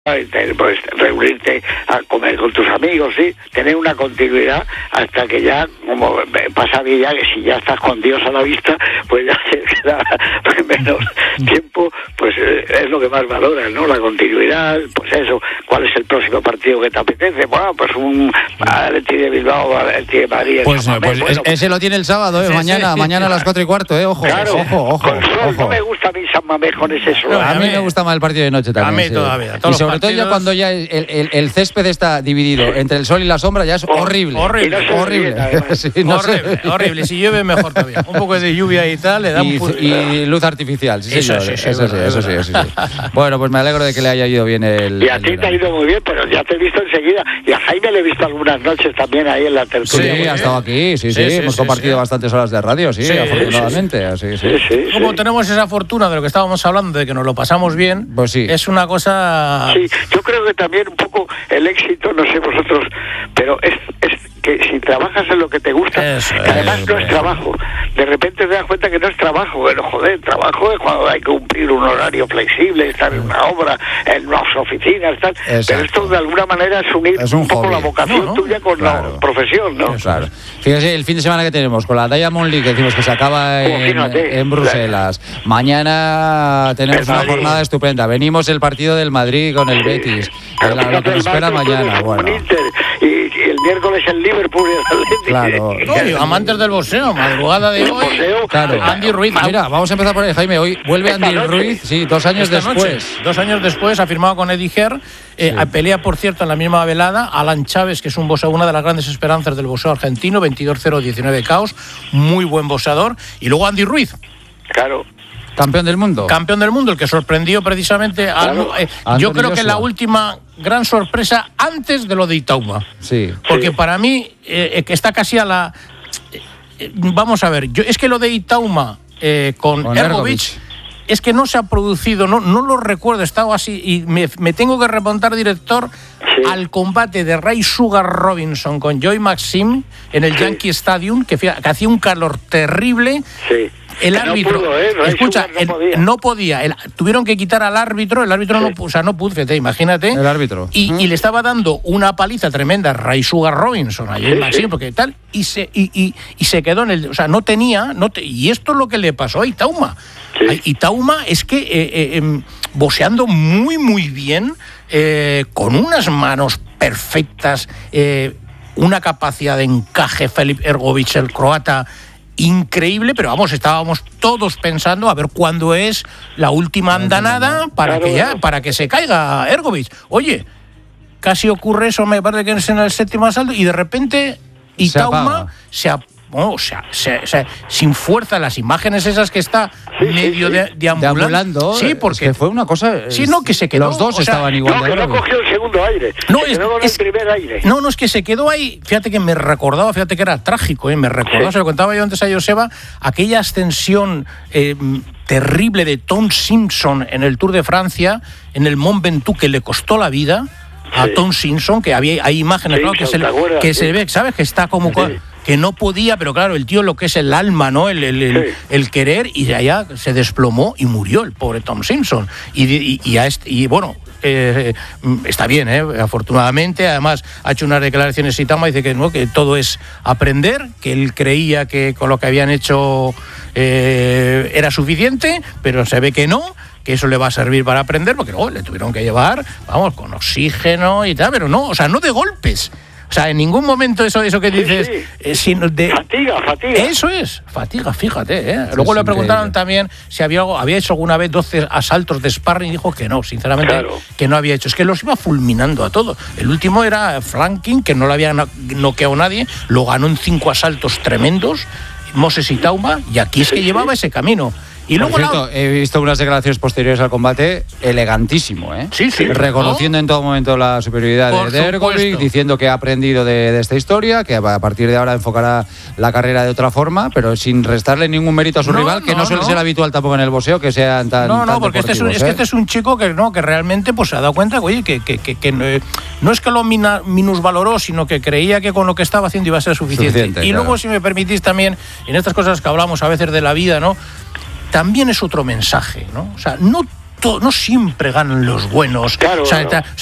pues reunirte a comer con tus amigos, sí, tener una continuidad hasta que ya, como pasa bien, ya que si ya estás con Dios a la vista, pues ya te queda menos tiempo, pues es lo que más valoras, ¿no? La continuidad, pues eso, ¿cuál es el próximo partido que te apetece? Bueno, pues un Atleti de Bilbao o Atleti de Madrid. Pues ese lo tiene el sábado, sí, mañana a las 4:15, ojo. Claro, ojo. No me gusta a mí San Mamés con ese sol. A mí me gusta más el partido de noche también. A mí todavía. Y sobre todo ya cuando ya el césped está dividido entre el sol y la sombra, ya es horrible. Horrible. Si llueve, mejor todavía. Un poco de lluvia y tal, le da y luz artificial. Sí, eso sí. Bueno, pues me alegro de que le haya ido bien el. Y a ti te ha ido muy bien, pero ya te he visto enseguida. Y a Jaime le he visto algunas noches también ahí en la tertulia. Sí, ha estado aquí, sí. Hemos compartido bastantes horas de radio, afortunadamente. Sí. Como tenemos esa fortuna de lo que estábamos hablando, de que nos lo pasamos bien, pues sí. Es una cosa. Sí, yo creo que también un poco el éxito, no sé vosotros, pero es que si trabajas en lo que te gusta, que además no es trabajo, de repente te das cuenta que no es trabajo, pero joder, trabajo es cuando hay que cumplir un horario flexible, estar en una obra, en unas oficinas, tal. Exacto. Pero esto de alguna manera es unir un poco la vocación tuya con la profesión, ¿no? Claro. Fíjese, el fin de semana que tenemos con la Diamond League, que decimos que se acaba en Bruselas. Mañana tenemos una jornada estupenda. Venimos el partido del Madrid con el Betis. Lo que nos espera mañana. Bueno. Y el miércoles el Liverpool y el Atlético. Claro. Amantes del boxeo, madrugada de hoy. Claro. Andy Ruiz. Mira, vamos a empezar por ahí, Jaime. Hoy vuelve Andy Ruiz, 2 años después. 2 años después ha firmado con Eddie Hearn. Pelea, por cierto, en la misma velada Alan Chávez, que es un boxeador, una de las grandes esperanzas del boxeo argentino, 22-0, 19 KOs, muy buen boxeador. Y luego Andy Ruiz. Claro. Campeón del mundo, el que sorprendió precisamente yo creo que la última gran sorpresa antes de lo de Itaúma. Sí. Porque para mí que está casi a la vamos a ver, es que lo de Itaúma con Hrgović es que no se ha producido, no lo recuerdo, he estado así y me tengo que remontar, director, al combate de Ray Sugar Robinson con Joy Maxim en el Yankee Stadium, que hacía un calor terrible. Sí. El árbitro, escucha, no podía. Tuvieron que quitar al árbitro. El árbitro no pudo, fíjate, imagínate. El árbitro. Y le estaba dando una paliza tremenda a Ray Sugar Robinson, ayer Maxim, porque tal, y se quedó en el. O sea, no tenía. Y esto es lo que le pasó a Itaúma. Sí. Itaúma es que boxeando muy, muy bien, con unas manos perfectas, una capacidad de encaje, Filip Hrgović, el croata, increíble, pero vamos, estábamos todos pensando a ver cuándo es la última andanada para que se caiga Hrgović. Oye, casi ocurre eso, me parece que es en el 7º asalto, y de repente Itaúma sin fuerza, las imágenes esas que está medio deambulando. Sí, porque fue una cosa. Sí, no, que se quedó. Los dos estaban igual. No, que no cogió el segundo aire. El primer aire. No, es que se quedó ahí. Fíjate que me recordaba, que era trágico, me recordaba, se lo contaba yo antes a Joseba, aquella ascensión terrible de Tom Simpson en el Tour de Francia, en el Mont Ventoux, que le costó la vida a Tom Simpson, que hay imágenes, que se ve, ¿sabes? Que está como. Que no podía, pero claro, el tío, lo que es el alma, ¿no? El querer, y de allá se desplomó y murió el pobre Tom Simpson. Y bueno, está bien, afortunadamente. Además, ha hecho unas declaraciones y dice que todo es aprender, que él creía que con lo que habían hecho era suficiente, pero se ve que no, que eso le va a servir para aprender, porque luego le tuvieron que llevar, vamos, con oxígeno y tal, pero no, o sea, no de golpes. O sea, en ningún momento eso que dices... Sino de fatiga. Eso es, fatiga, fíjate. Luego le preguntaron también si había hecho alguna vez 12 asaltos de sparring y dijo que no, sinceramente, que no había hecho. Es que los iba fulminando a todos. El último era Franklin, que no le había noqueado nadie, lo ganó en 5 asaltos tremendos, Moses Itaúma, y aquí es que llevaba ese camino. Y luego por cierto, he visto unas declaraciones posteriores al combate elegantísimo, Sí. Reconociendo en todo momento la superioridad de Hrgović, diciendo que ha aprendido de esta historia, que a partir de ahora enfocará la carrera de otra forma, pero sin restarle ningún mérito a su rival, que no suele ser habitual tampoco en el boxeo, que sean tan porque este es un chico que realmente pues se ha dado cuenta, oye, que no es que lo minusvaloró, sino que creía que con lo que estaba haciendo iba a ser suficiente. Y luego, si me permitís también, en estas cosas que hablamos a veces de la vida, ¿no? También es otro mensaje, ¿no? O sea, siempre ganan los buenos. Claro, o sea,